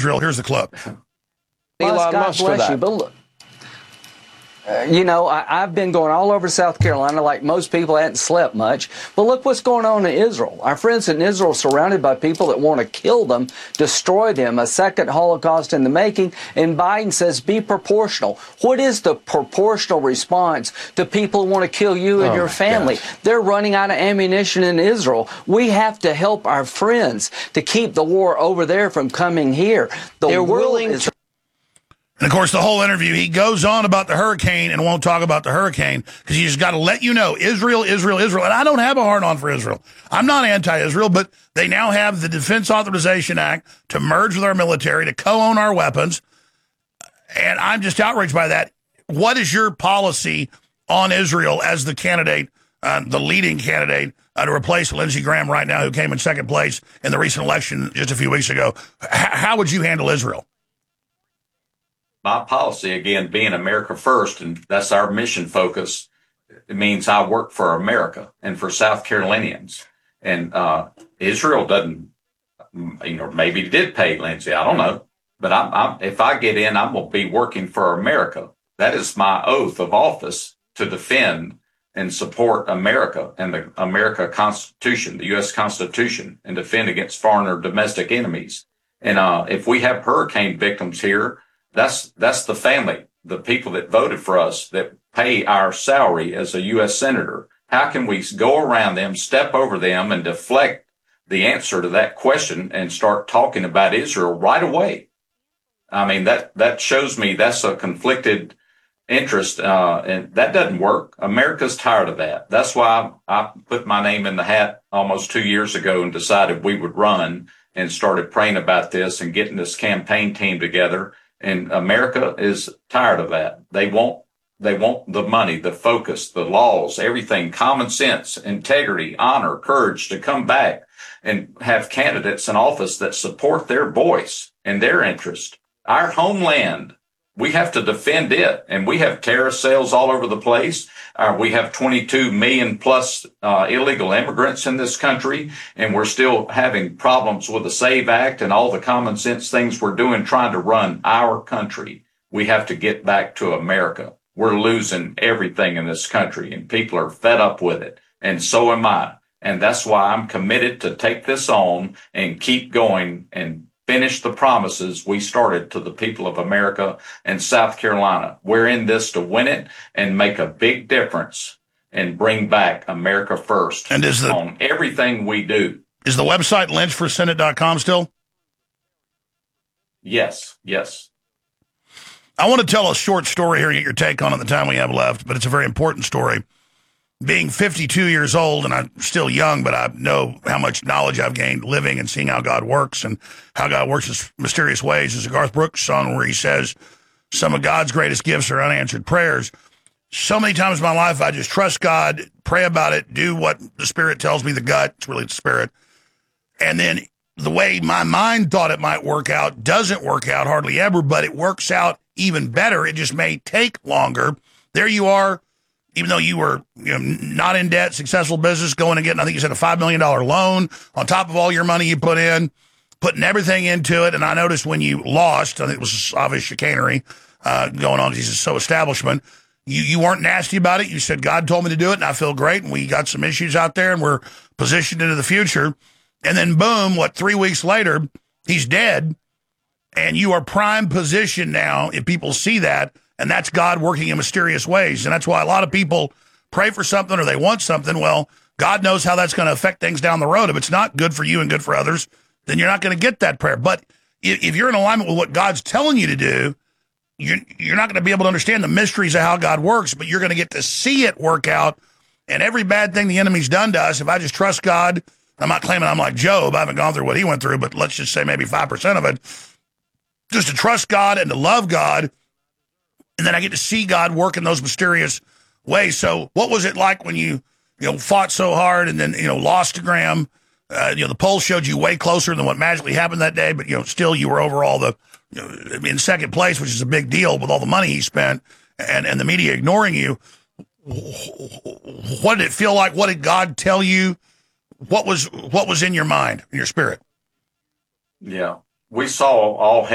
Israel. Here's the clip. Elon Musk for that. But look, I've been going all over South Carolina like most people. I hadn't slept much. But look what's going on in Israel. Our friends in Israel are surrounded by people that want to kill them, destroy them, a second Holocaust in the making. And Biden says be proportional. What is the proportional response to people who want to kill you and your family? Gosh. They're running out of ammunition in Israel. We have to help our friends to keep the war over there from coming here. They're willing to. And, of course, the whole interview, he goes on about the hurricane and won't talk about the hurricane because he's got to let you know, Israel. And I don't have a hard-on for Israel. I'm not anti-Israel, but they now have the Defense Authorization Act to merge with our military, to co-own our weapons, and I'm just outraged by that. What is your policy on Israel as the candidate, the leading candidate, to replace Lindsey Graham right now, who came in second place in the recent election just a few weeks ago? How would you handle Israel? My policy, again, being America first, and that's our mission focus, it means I work for America and for South Carolinians. And Israel doesn't, maybe did pay Lindsey, I don't know. But if I get in, I'm going to be working for America. That is my oath of office, to defend and support America and the America Constitution, the U.S. Constitution, and defend against foreign or domestic enemies. And if we have hurricane victims here, that's the family, the people that voted for us, that pay our salary as a U.S. senator. How can we go around them, step over them, and deflect the answer to that question and start talking about Israel right away? I mean, that shows me that's a conflicted interest, and that doesn't work. America's tired of that. That's why I put my name in the hat almost 2 years ago and decided we would run, and started praying about this and getting this campaign team together. And America is tired of that. They want the money, the focus, the laws, everything, common sense, integrity, honor, courage to come back and have candidates in office that support their voice and their interest. Our homeland, we have to defend it. And we have terrorist cells all over the place. We have 22 million plus illegal immigrants in this country, and we're still having problems with the SAVE Act and all the common sense things we're doing trying to run our country. We have to get back to America. We're losing everything in this country, and people are fed up with it, and so am I. And that's why I'm committed to take this on and keep going and finish the promises we started to the people of America and South Carolina. We're in this to win it and make a big difference and bring back America first and on everything we do. Is the website lynchforsenate.com still? Yes. I want to tell a short story here, get your take on it the time we have left, but it's a very important story. Being 52 years old, and I'm still young, but I know how much knowledge I've gained living and seeing how God works and how God works in mysterious ways. There's a Garth Brooks song where he says, some of God's greatest gifts are unanswered prayers. So many times in my life, I just trust God, pray about it, do what the Spirit tells me, the gut, it's really the Spirit. And then the way my mind thought it might work out doesn't work out hardly ever, but it works out even better. It just may take longer. There you are. Even though you were not in debt, successful business, going and getting, I think you said, a $5 million loan on top of all your money you put in, putting everything into it. And I noticed when you lost, I think it was obvious chicanery going on because he's so establishment, you weren't nasty about it. You said, God told me to do it, and I feel great. And we got some issues out there, and we're positioned into the future. And then, boom, 3 weeks later, he's dead. And you are prime position now if people see that. And that's God working in mysterious ways. And that's why a lot of people pray for something or they want something. Well, God knows how that's going to affect things down the road. If it's not good for you and good for others, then you're not going to get that prayer. But if you're in alignment with what God's telling you to do, you're not going to be able to understand the mysteries of how God works, but you're going to get to see it work out. And every bad thing the enemy's done to us, if I just trust God, I'm not claiming I'm like Job. I haven't gone through what he went through, but let's just say maybe 5% of it. Just to trust God and to love God. And then I get to see God work in those mysterious ways. So what was it like when you fought so hard and then, lost to Graham? The polls showed you way closer than what magically happened that day, but, still you were overall in second place, which is a big deal with all the money he spent and the media ignoring you. What did it feel like? What did God tell you? What was in your mind, in your spirit? Yeah. We saw all